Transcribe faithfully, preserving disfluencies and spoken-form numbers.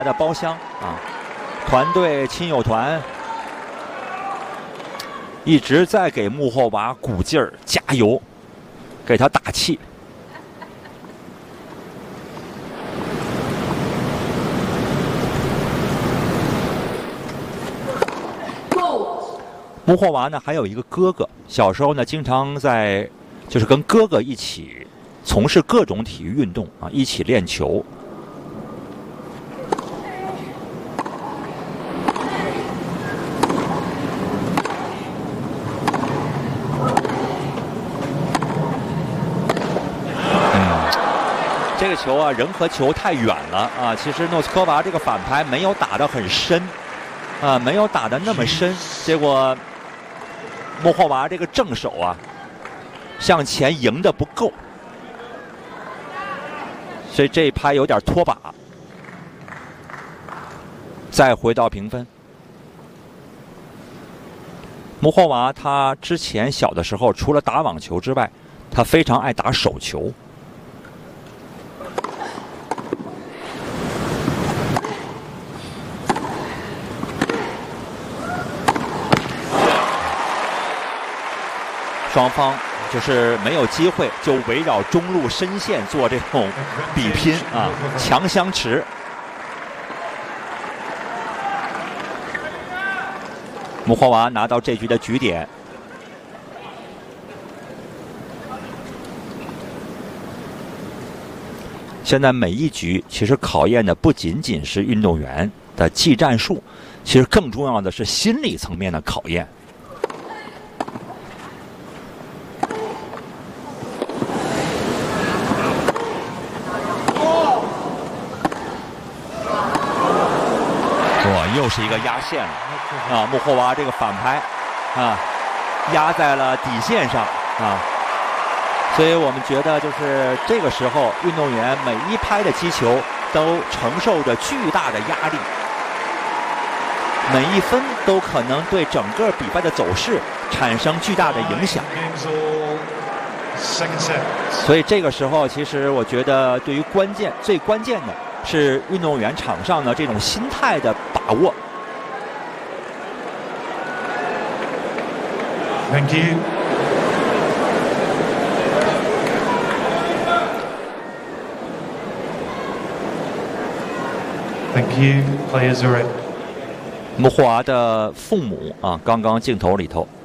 的包厢啊，团队亲友团一直在给穆霍娃鼓劲儿、加油，给他打气。穆霍娃呢还有一个哥哥，小时候呢经常在就是跟哥哥一起从事各种体育运动啊，一起练球。这个球啊，人和球太远了啊！其实诺斯科娃这个反拍没有打得很深，啊，没有打得那么深。结果穆霍娃这个正手啊，向前迎的不够，所以这一拍有点拖把。再回到平分，穆霍娃他之前小的时候，除了打网球之外，他非常爱打手球。双方就是没有机会，就围绕中路深线做这种比拼啊，强相持。穆霍娃拿到这局的局点。现在每一局其实考验的不仅仅是运动员的技战术，其实更重要的是心理层面的考验。又是一个压线了啊！穆霍娃这个反拍啊，压在了底线上啊，所以我们觉得就是这个时候，运动员每一拍的击球都承受着巨大的压力，每一分都可能对整个比赛的走势产生巨大的影响。所以这个时候，其实我觉得对于关键最关键的是运动员场上的这种心态的把握。 Thank you. Thank you. Players are in. 穆霍娃的父母啊，刚刚镜头里头